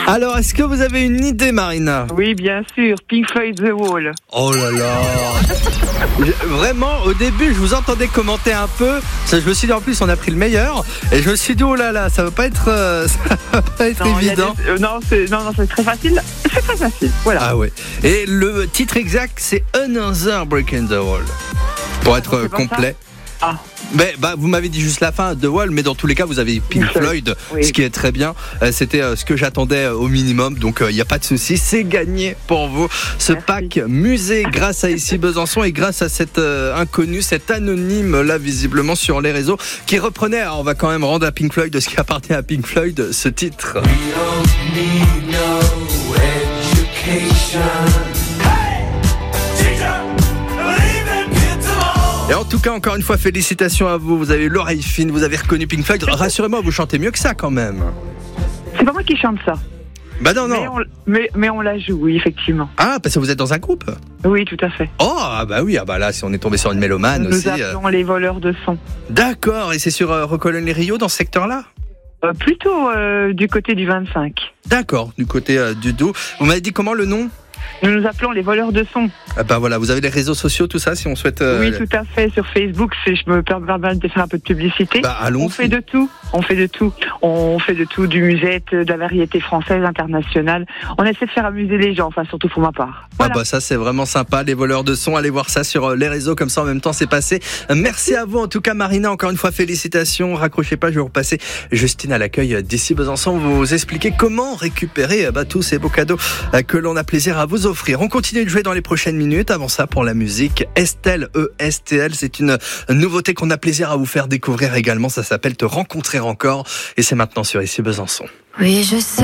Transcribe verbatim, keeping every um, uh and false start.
Alors, est-ce que vous avez une idée, Marina ? Oui, bien sûr. Pink Floyd, The Wall. Oh là là. Vraiment, au début, je vous entendais commenter un peu. Ça, je me suis dit, en plus, on a pris le meilleur. Et je me suis dit, oh là là, ça va pas être, euh, ça va pas être Non, évident. des... euh, non, c'est... non, non, c'est très facile. C'est très facile. Voilà. Ah ouais. Et le titre exact, c'est Another Brick in the Wall. Pour être C'est pas complet. Ah. Mais bah, vous m'avez dit juste la fin, The Wall, mais dans tous les cas, vous avez Pink Floyd, oui. Ce qui est très bien. Euh, c'était euh, ce que j'attendais euh, au minimum, donc il euh, n'y a pas de souci. C'est gagné pour vous. Ce Merci. pack musée grâce à Ici Besançon et grâce à cet euh, inconnu, cet anonyme là visiblement sur les réseaux qui reprenait. Alors, on va quand même rendre à Pink Floyd de ce qui appartient à Pink Floyd, ce titre. We don't need no education. Et en tout cas, encore une fois, félicitations à vous. Vous avez l'oreille fine, vous avez reconnu Pink Floyd. Rassurez-moi, vous chantez mieux que ça quand même. C'est pas moi qui chante ça. Bah non, non. Mais on, mais, mais on la joue, oui, effectivement. Ah, parce que vous êtes dans un groupe. Oui, tout à fait. Oh, ah bah oui, ah bah là, si on est tombé sur une mélomane Nous aussi. appelons euh... les voleurs de son. D'accord, et c'est sur euh, Recolonne-les-Rio, dans ce secteur-là euh, Plutôt euh, du côté du vingt-cinq. D'accord, du côté euh, du Doubs. Vous m'avez dit comment le nom ? Nous nous appelons les voleurs de son. Ah bah voilà, vous avez les réseaux sociaux, tout ça, si on souhaite... Euh... Oui, tout à fait, sur Facebook, si je me permets de faire un peu de publicité. Bah allons-y. On fait de tout, on fait de tout. On fait de tout, du musette, de la variété française, internationale. On essaie de faire amuser les gens, enfin surtout pour ma part. Voilà. Ah bah ça c'est vraiment sympa, les voleurs de son, allez voir ça sur les réseaux, comme ça en même temps c'est passé. Merci à vous en tout cas Marina, encore une fois félicitations, raccrochez pas, je vais vous repasser Justine à l'accueil d'Ici Besançon, vous expliquer comment récupérer bah, tous ces beaux cadeaux que l'on a plaisir à vous offrir. On continue de jouer dans les prochaines minutes, avant ça pour la musique, Estelle, E S T L, c'est une nouveauté qu'on a plaisir à vous faire découvrir également, ça s'appelle Te rencontrer encore et c'est maintenant sur Ici Besançon. Oui je sais